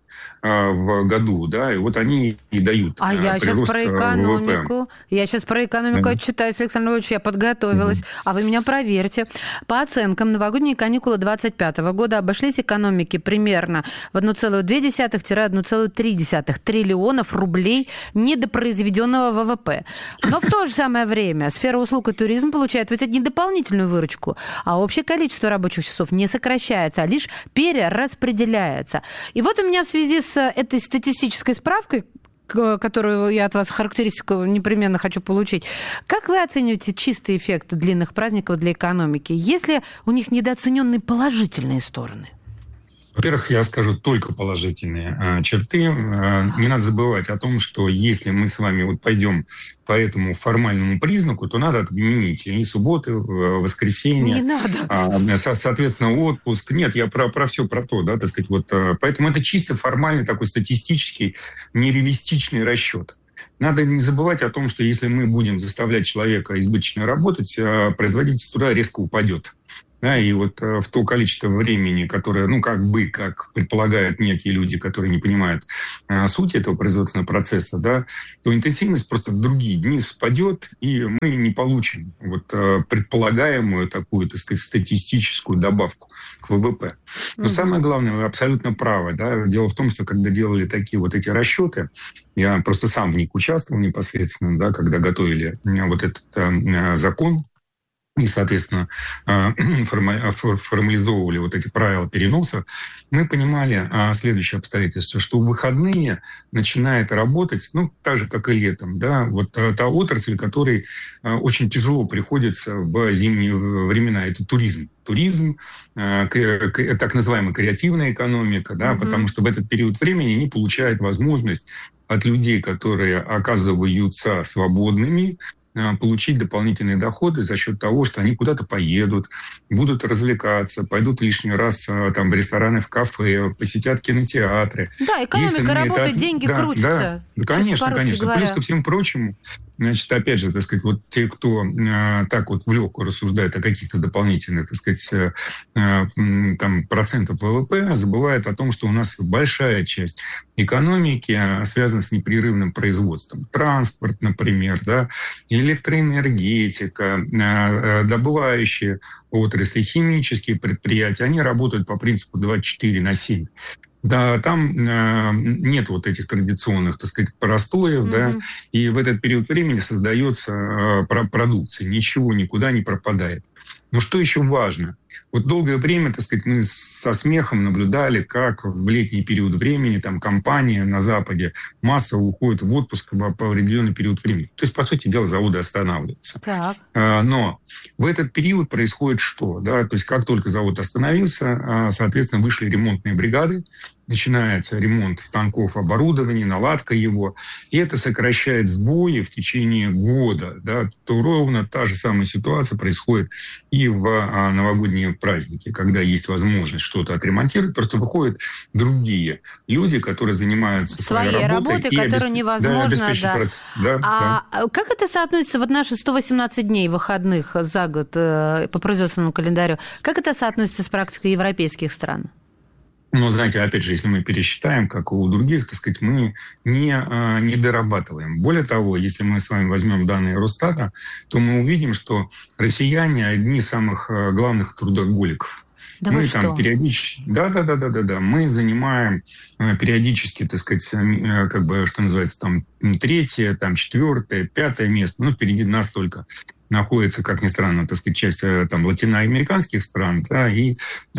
э, в году, да, и вот они и дают А э, я сейчас про экономику. ВВП. Я сейчас про экономику да. отчитаюсь, Александр Ильич, я подготовилась. Mm-hmm. А вы меня проверьте. По оценкам, новогодние каникулы двадцать пятого года обошлись экономики примерно в одна целая две десятых - одна целая три десятых триллионов рублей недопроизведенного ВВП. Но в то же самое время сфера услуг и туризм получает ведь не дополнительную выручку, а общее количество рабочих часов не сокращается, а лишь перераспределяется. И вот у меня в связи с этой статистической справкой, которую я от вас характеристику непременно хочу получить. Как вы оцениваете чистый эффект длинных праздников для экономики? Есть ли у них недооцененные положительные стороны? Во-первых, я скажу только положительные э, черты. Э, не надо забывать о том, что если мы с вами вот пойдем по этому формальному признаку, то надо отменить и субботы, воскресенье. Не надо. Э, со- соответственно, отпуск. Нет, я про, про все про то, да, так сказать. Вот, э, поэтому это чисто формальный такой статистический, нереалистичный расчет. Надо не забывать о том, что если мы будем заставлять человека избыточно работать, э, производительность труда резко упадет. Да, и вот э, в то количество времени, которое, ну, как бы, как предполагают некие люди, которые не понимают э, суть этого производственного процесса, да, то интенсивность просто в другие дни спадет, и мы не получим вот э, предполагаемую такую, так сказать, статистическую добавку к ВВП. Но mm-hmm. самое главное, вы абсолютно правы, да, дело в том, что когда делали такие вот эти расчеты, я просто сам в них участвовал непосредственно, да, когда готовили вот этот э, закон, и, соответственно, формализовывали вот эти правила переноса, мы понимали следующее обстоятельство, что в выходные начинает работать, ну, так же, как и летом, да, вот та отрасль, которой очень тяжело приходится в зимние времена, это туризм. Туризм, так называемая креативная экономика, да, угу. потому что в этот период времени они получают возможность от людей, которые оказываются свободными, получить дополнительные доходы за счет того, что они куда-то поедут, будут развлекаться, пойдут лишний раз там, в рестораны, в кафе, посетят кинотеатры. Да, экономика работает, это... деньги да, крутятся. Да, конечно, конечно. Говоря. Плюс ко всему прочему, значит, опять же, так сказать, вот те, кто э, так вот в легкую рассуждает о каких-то дополнительных, так сказать, э, э, там, процентов ВВП, забывают о том, что у нас большая часть экономики связана с непрерывным производством. Транспорт, например, да, электроэнергетика, э, э, добывающие отрасли, химические предприятия, они работают по принципу двадцать четыре на семь. Да, там э, нет вот этих традиционных, так сказать, простоев, mm-hmm. да, и в этот период времени создается э, продукция, ничего никуда не пропадает. Но что еще важно? Вот долгое время, так сказать, мы со смехом наблюдали, как в летний период времени там компании на Западе массово уходят в отпуск по определенный период времени. То есть, по сути дела, заводы останавливаются. Так. Но в этот период происходит что? Да? То есть, как только завод остановился, соответственно, вышли ремонтные бригады, начинается ремонт станков, оборудования, наладка его, и это сокращает сбои в течение года. Да? То ровно та же самая ситуация происходит и в новогодние праздники, когда есть возможность что-то отремонтировать, просто выходят другие люди, которые занимаются своей, своей работой. работой, которую обесп... невозможно... Да, да. Процесс. Да, а да. Как это соотносится, вот наши сто восемнадцать дней выходных за год по производственному календарю, как это соотносится с практикой европейских стран? Но, знаете, опять же, если мы пересчитаем, как у других, так сказать, мы не, не дорабатываем. Более того, если мы с вами возьмем данные Росстата, то мы увидим, что россияне одни из самых главных трудоголиков. Да мы вы там что? периодически, да, да, да, да, да, да, мы занимаем периодически, так сказать, как бы, что называется, там третье, там четвертое, пятое место. Ну, впереди нас только находится, как ни странно, так сказать, часть там латиноамериканских стран, да, и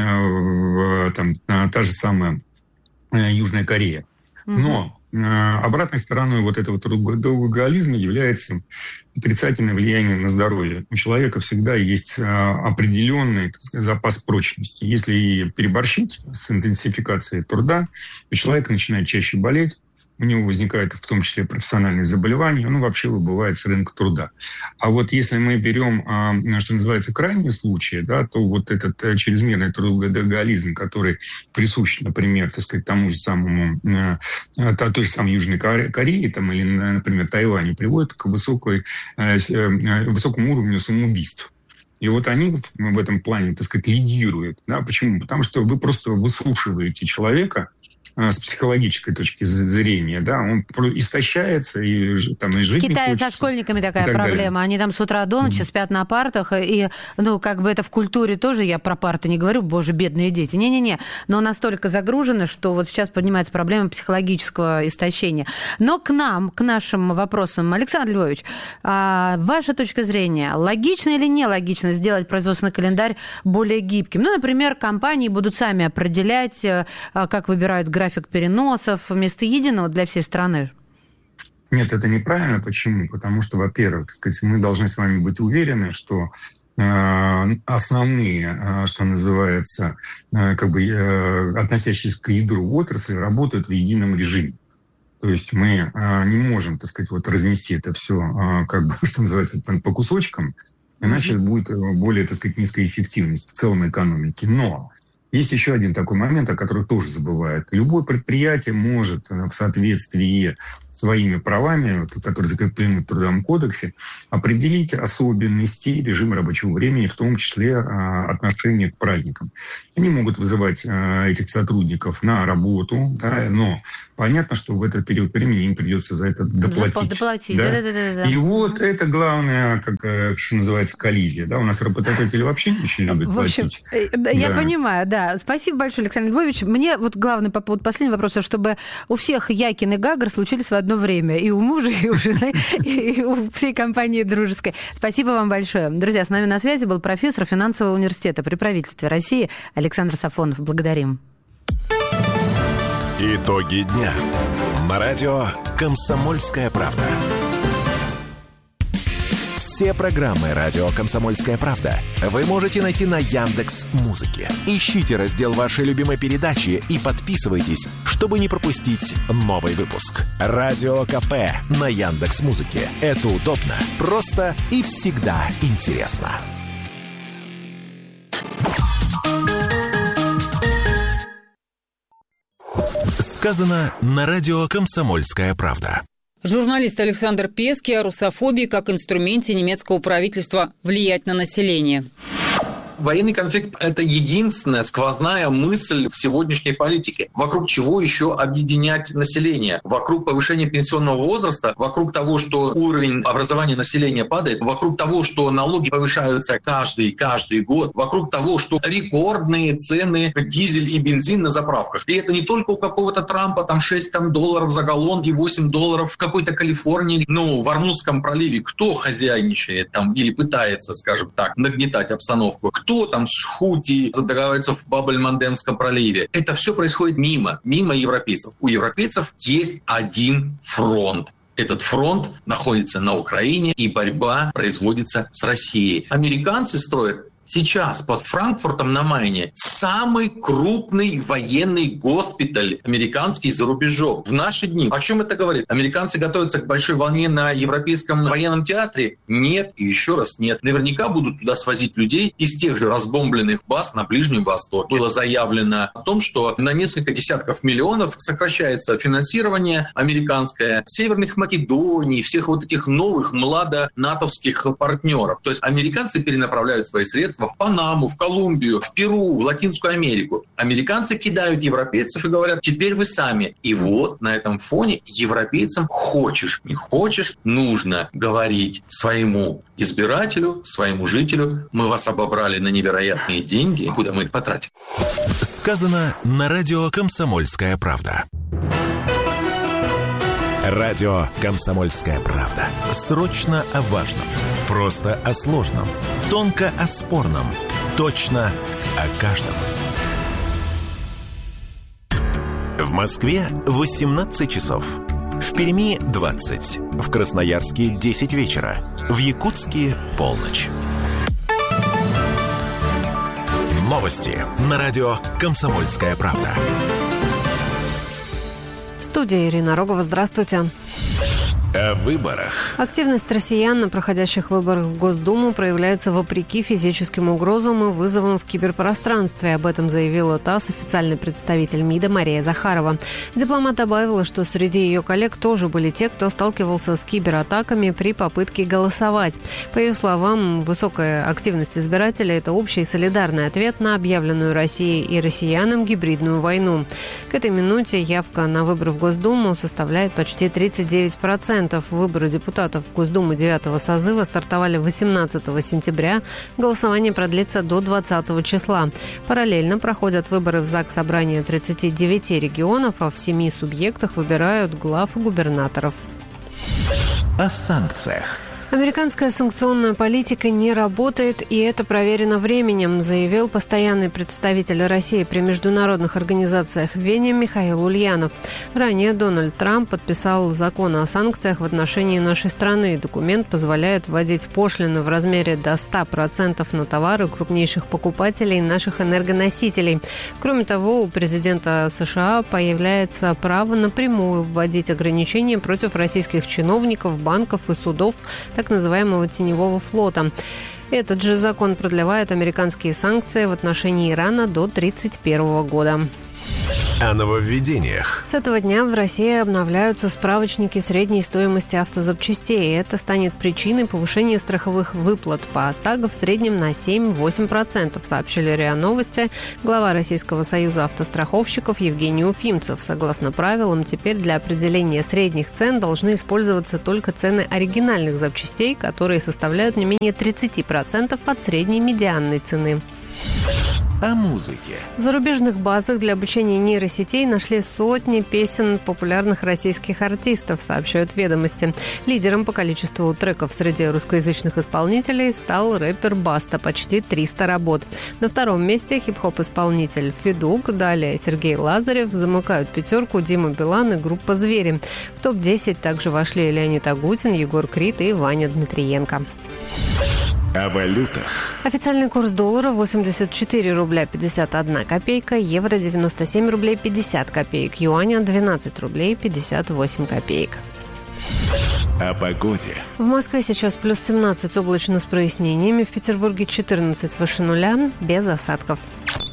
э, там та же самая Южная Корея. Но э, обратной стороной вот этого трудоголизма является отрицательное влияние на здоровье. У человека всегда есть э, определенный, так сказать, запас прочности. Если переборщить с интенсификацией труда, то человек начинает чаще болеть, у него возникают в том числе профессиональные заболевания, ну, вообще выбывает с рынка труда. А вот если мы берем, что называется, крайние случаи, да, то вот этот чрезмерный трудоголизм, который присущ, например, так сказать, тому же самому, той же самой Южной Корее там, или, например, Тайваню, приводит к высокой, высокому уровню самоубийств. И вот они в этом плане, так сказать, лидируют. Да? Почему? Потому что вы просто высушиваете человека с психологической точки зрения, да, он истощается, и там и жить в Китае не хочется, со школьниками такая так проблема. Далее. Они там с утра до ночи mm-hmm. спят на партах, и, ну, как бы это в культуре тоже, я про парты не говорю, боже, бедные дети. Не-не-не, но настолько загружены, что вот сейчас поднимается проблема психологического истощения. Но к нам, к нашим вопросам, Александр Львович, а, ваша точка зрения, логично или нелогично сделать производственный календарь более гибким? Ну, например, компании будут сами определять, как выбирают график переносов вместо единого для всей страны. Нет, это неправильно. Почему? Потому что, во-первых, так сказать, мы должны с вами быть уверены, что основные, что называется, как бы относящиеся к ядру отрасли, работают в едином режиме. То есть мы не можем, так сказать, вот разнести это все, как бы, что называется, по кусочкам, иначе будет более, так сказать, низкая эффективность в целом экономики. Но есть еще один такой момент, о котором тоже забывают. Любое предприятие может в соответствии с своими правами, которые закреплены в Трудовом кодексе, определить особенности режима рабочего времени, в том числе отношения к праздникам. Они могут вызывать этих сотрудников на работу, да, но понятно, что в этот период времени им придется за это доплатить. Доплатить, да? Да, да, да, да. И вот это главное, как, что называется, коллизия. Да? У нас работодатели вообще не очень любят в общем, платить. Я да. понимаю, да. Спасибо большое, Александр Львович. Мне вот главное по поводу последнего вопроса, чтобы у всех Якин и Гагар случились в одно время. И у мужа, и у жены, и у всей компании дружеской. Спасибо вам большое. Друзья, с нами на связи был профессор финансового университета при правительстве России Александр Сафонов. Благодарим. Итоги дня. На радио «Комсомольская правда». Все программы «Радио Комсомольская правда» вы можете найти на Яндекс.Музыке. Ищите раздел вашей любимой передачи и подписывайтесь, чтобы не пропустить новый выпуск. Радио КП на Яндекс.Музыке. Это удобно, просто и всегда интересно. Сказано на радио «Комсомольская правда». Журналист Александр Пески о русофобии как инструменте немецкого правительства влиять на население. Военный конфликт – это единственная сквозная мысль в сегодняшней политике. Вокруг чего еще объединять население? Вокруг повышения пенсионного возраста, вокруг того, что уровень образования населения падает, вокруг того, что налоги повышаются каждый, каждый год, вокруг того, что рекордные цены дизель и бензин на заправках. И это не только у какого-то Трампа, там шесть там, долларов за галлон и восемь долларов в какой-то Калифорнии. Ну, в Армузском проливе кто хозяйничает там или пытается, скажем так, нагнетать обстановку? Кто там с Хути договаривается в Баб-эль-Мандебском проливе. Это все происходит мимо, мимо европейцев. У европейцев есть один фронт. Этот фронт находится на Украине, и борьба производится с Россией. Американцы строят сейчас под Франкфуртом на Майне самый крупный военный госпиталь американский за рубежом. В наши дни. О чем это говорит? Американцы готовятся к большой волне на Европейском военном театре? Нет, и еще раз нет. Наверняка будут туда свозить людей из тех же разбомбленных баз на Ближнем Востоке. Было заявлено о том, что на несколько десятков миллионов сокращается финансирование американское Северных Македоний, всех вот этих новых младо-натовских партнеров. То есть американцы перенаправляют свои средства в Панаму, в Колумбию, в Перу, в Латинскую Америку. Американцы кидают европейцев и говорят, теперь вы сами. И вот на этом фоне европейцам хочешь, не хочешь, нужно говорить своему избирателю, своему жителю, мы вас обобрали на невероятные деньги, куда мы их потратим. Сказано на радио «Комсомольская правда». Радио «Комсомольская правда». Срочно о важном. Просто о сложном. Тонко о спорном. Точно о каждом. В Москве восемнадцать часов. В Перми двадцать. В Красноярске десять вечера. В Якутске полночь. Новости на радио «Комсомольская правда». В студии Ирина Рогова. Здравствуйте. О выборах. Активность россиян на проходящих выборах в Госдуму проявляется вопреки физическим угрозам и вызовам в киберпространстве. Об этом заявила ТАСС официальный представитель МИДа Мария Захарова. Дипломат добавила, что среди ее коллег тоже были те, кто сталкивался с кибератаками при попытке голосовать. По ее словам, высокая активность избирателей – это общий солидарный ответ на объявленную Россией и россиянам гибридную войну. К этой минуте явка на выборы в Госдуму составляет почти тридцать девять процентов. Выборы депутатов в Госдуму девятого созыва стартовали восемнадцатого сентября. Голосование продлится до двадцатого числа. Параллельно проходят выборы в ЗАГС Собрания тридцати девяти регионов, а в семи субъектах выбирают глав и губернаторов. О санкциях. Американская санкционная политика не работает, и это проверено временем, заявил постоянный представитель России при международных организациях в Вене Михаил Ульянов. Ранее Дональд Трамп подписал закон о санкциях в отношении нашей страны. Документ позволяет вводить пошлины в размере до ста процентов на товары крупнейших покупателей наших энергоносителей. Кроме того, у президента США появляется право напрямую вводить ограничения против российских чиновников, банков и судов, так называемого теневого флота. Этот же закон продлевает американские санкции в отношении Ирана до две тысячи тридцать первого года. О нововведениях. С этого дня в России обновляются справочники средней стоимости автозапчастей. Это станет причиной повышения страховых выплат по ОСАГО в среднем на семь-восемь процентов, сообщили РИА Новости глава Российского союза автостраховщиков Евгений Уфимцев. Согласно правилам, теперь для определения средних цен должны использоваться только цены оригинальных запчастей, которые составляют не менее тридцать процентов от средней медианной цены. О музыке. В зарубежных базах для обучения нейросетей нашли сотни песен популярных российских артистов, сообщают «Ведомости». Лидером по количеству треков среди русскоязычных исполнителей стал рэпер Баста, почти триста работ. На втором месте хип-хоп-исполнитель Федук, далее Сергей Лазарев, замыкают пятерку Дима Билан и группа «Звери». В топ десять также вошли Леонид Агутин, Егор Крид и Ваня Дмитриенко. О валютах. Официальный курс доллара восемьдесят четыре рубля пятьдесят одна копейка, евро девяносто семь рублей пятьдесят копеек, юаня двенадцать рублей пятьдесят восемь копеек. О погоде. В Москве сейчас плюс семнадцать, облачно с прояснениями, в Петербурге четырнадцать выше нуля, без осадков.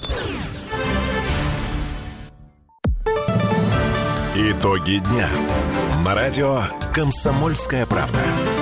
Итоги дня. На радио «Комсомольская правда».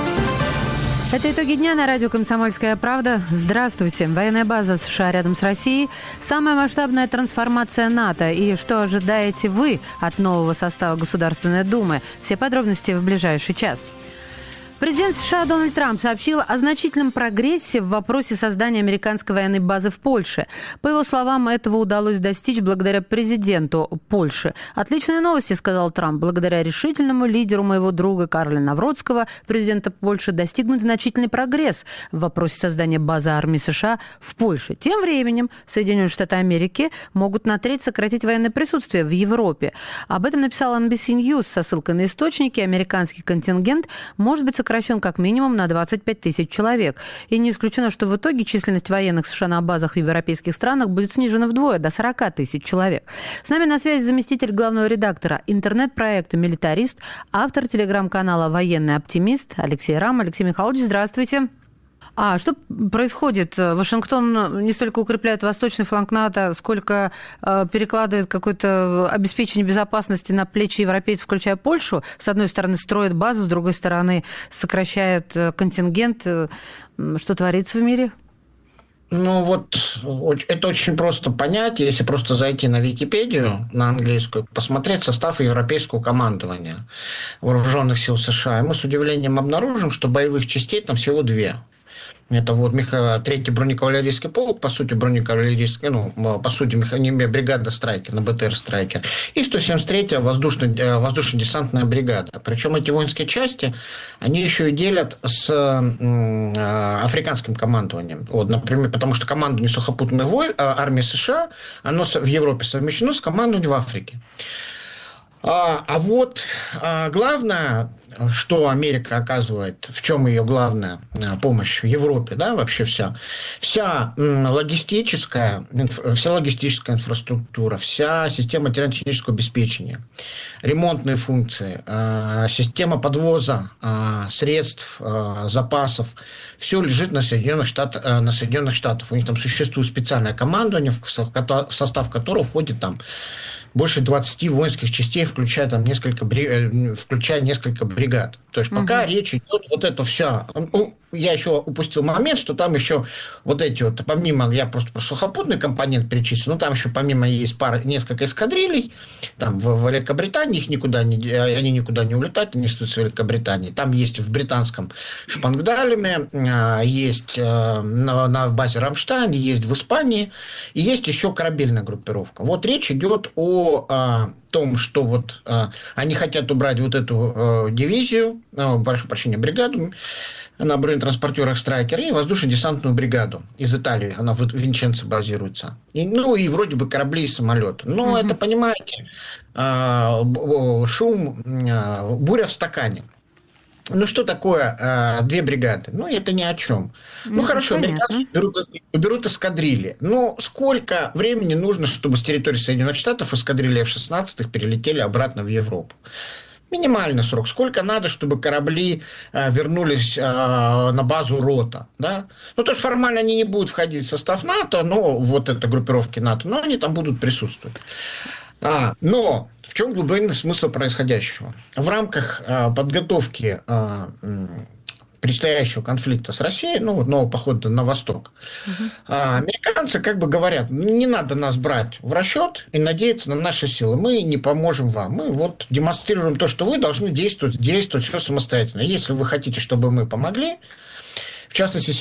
Это итоги дня на радио «Комсомольская правда». Здравствуйте. Военная база США рядом с Россией. Самая масштабная трансформация НАТО. И что ожидаете вы от нового состава Государственной Думы? Все подробности в ближайший час. Президент США Дональд Трамп сообщил о значительном прогрессе в вопросе создания американской военной базы в Польше. По его словам, этого удалось достичь благодаря президенту Польши. «Отличные новости», — сказал Трамп. «Благодаря решительному лидеру моего друга Карла Навроцкого, президента Польши, достигнут значительный прогресс в вопросе создания базы армии США в Польше». Тем временем Соединенные Штаты Америки могут на треть сократить военное присутствие в Европе. Об этом написал эн би си News со ссылкой на источники. Американский контингент может быть сокращен как минимум на двадцать пять тысяч человек. И не исключено, что в итоге численность военных США на базах в европейских странах будет снижена вдвое, до сорок тысяч человек. С нами на связи заместитель главного редактора интернет-проекта «Милитарист», автор телеграм-канала «Военный оптимист» Алексей Рам. Алексей Михайлович, здравствуйте. А что происходит? Вашингтон не столько укрепляет восточный фланг НАТО, сколько э, перекладывает какое-то обеспечение безопасности на плечи европейцев, включая Польшу. С одной стороны, строит базу, с другой стороны, сокращает контингент. Что творится в мире? Ну вот, это очень просто понять, если просто зайти на Википедию, на английскую, посмотреть состав европейского командования вооруженных сил США, и мы с удивлением обнаружим, что боевых частей там всего две. Это вот третий бронекавалерийский полк, по сути, бронекавалерийский, ну, по сути, бригада «Страйкер», на бэ тэ эр «Страйкер», и сто семьдесят третья воздушно- воздушно-десантная бригада. Причем эти воинские части, они еще и делят с э, африканским командованием. Вот, например, потому что командование сухопутной вой- армии США, оно в Европе совмещено с командованием в Африке. А, а вот а, главное, что Америка оказывает, в чем ее главная помощь в Европе, да, вообще вся, вся логистическая, вся логистическая инфраструктура, вся система материально-технического обеспечения, ремонтные функции, система подвоза средств, запасов, все лежит на Соединенных Штатах, на Соединенных Штатах. У них там существует специальное командование, в состав которого входит там больше двадцати воинских частей, включая, там, несколько, включая несколько бригад. То есть пока угу. речь идет вот это все. Ну, я еще упустил момент, что там еще вот эти вот, помимо, я просто про сухопутный компонент перечислил, ну там еще помимо есть пара, несколько эскадрилей, там в, в Великобритании, их никуда не, они никуда не улетают, они остаются в Великобритании. Там есть в британском Шпангдальме, есть на, на базе Рамштайн, есть в Испании, и есть еще корабельная группировка. Вот речь идет о, о том, что вот а, они хотят убрать вот эту а, дивизию, а, прошу прощения, бригаду на бронетранспортерах «Страйкер» и воздушно-десантную бригаду из Италии. Она в Винченце базируется. И, ну, и вроде бы корабли и самолеты. Но mm-hmm. это, понимаете, а, шум, а, буря в стакане. Ну, что такое а, две бригады? Ну, это ни о чем. Ну, ну хорошо, американцы берут, берут эскадрильи. Но сколько времени нужно, чтобы с территории Соединенных Штатов эскадрильи эф шестнадцать перелетели обратно в Европу? Минимальный срок. Сколько надо, чтобы корабли а, вернулись а, на базу рота? Да? Ну, то есть формально они не будут входить в состав НАТО, но вот это группировки НАТО, но они там будут присутствовать. А, но в чем глубинный смысл происходящего? В рамках а, подготовки а, предстоящего конфликта с Россией, ну, вот нового похода на восток, uh-huh. а, американцы как бы говорят, не надо нас брать в расчет и надеяться на наши силы. Мы не поможем вам. Мы вот демонстрируем то, что вы должны действовать, действовать все самостоятельно. Если вы хотите, чтобы мы помогли, в частности,